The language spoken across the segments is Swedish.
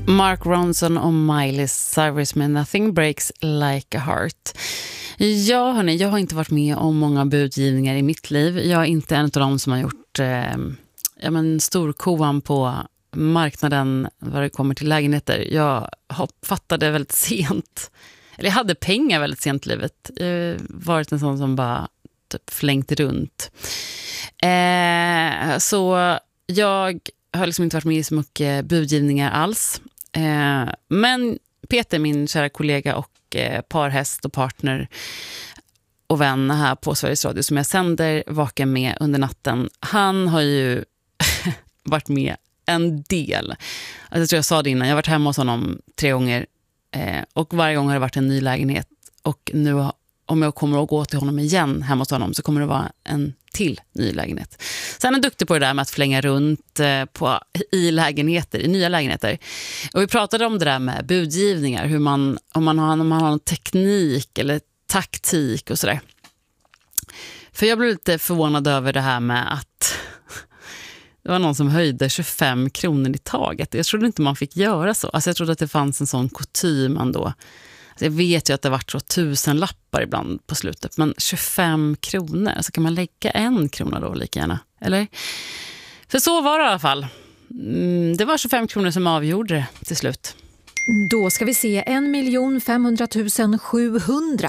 Mark Ronson och Miley Cyrus med Nothing Breaks Like a Heart. Ja, hörni, jag har inte varit med om många budgivningar i mitt liv. Jag är inte en av dem som har gjort storkovan på marknaden vad det kommer till lägenheter. Jag fattade väldigt sent. Eller jag hade pengar väldigt sent i livet. Jag varit en sån som bara typ flängt runt. Så jag har liksom inte varit med i så mycket budgivningar alls. Men Peter, min kära kollega och parhäst och partner och vän här på Sveriges Radio som jag sänder Vaken med under natten, han har ju varit med en del. Alltså, jag tror jag sa det innan, jag har varit hemma hos honom 3 gånger och varje gång har det varit en ny lägenhet, och nu om jag kommer att gå till honom igen hemma hos honom så kommer det vara en till ny lägenhet. Så han är duktig på det där med att flänga runt i nya lägenheter. Och vi pratade om det där med budgivningar, hur om man har en teknik eller taktik och sådär. För jag blev lite förvånad över det här med att det var någon som höjde 25 kronor i taget. Jag trodde inte man fick göra så. Alltså jag trodde att det fanns en sån kutym ändå. Alltså jag vet ju att det har varit så 1000 lappar ibland på slutet. Men 25 kronor, alltså kan man lägga 1 krona då lika gärna? Eller? För så var det i alla fall. Det var 25 kronor som avgjorde det till slut. Då ska vi se 1 500 700.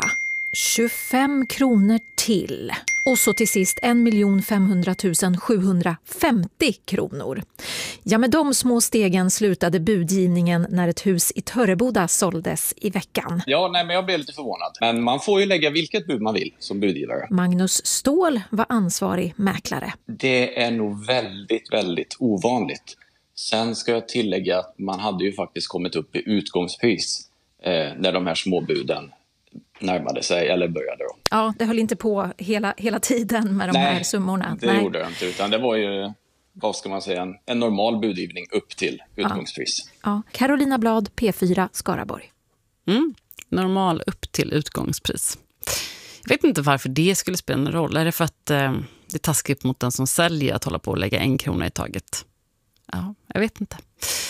25 kronor till. Och så till sist 1 500 750 kronor. Ja, med de små stegen slutade budgivningen när ett hus i Törreboda såldes i veckan. Ja, men jag blev lite förvånad. Men man får ju lägga vilket bud man vill som budgivare. Magnus Ståhl var ansvarig mäklare. Det är nog väldigt, väldigt ovanligt. Sen ska jag tillägga att man hade ju faktiskt kommit upp i utgångspris när de här småbuden närmade sig eller började då. Ja, det höll inte på hela tiden med de här summorna. Det gjorde det inte, utan det var ju, vad ska man säga, en normal budgivning upp till utgångspris. Ja. Carolina Blad, P4, Skaraborg. Normal upp till utgångspris. Jag vet inte varför det skulle spela en roll. Är det för att det är taskigt mot den som säljer att hålla på och lägga 1 krona i taget? Ja, jag vet inte.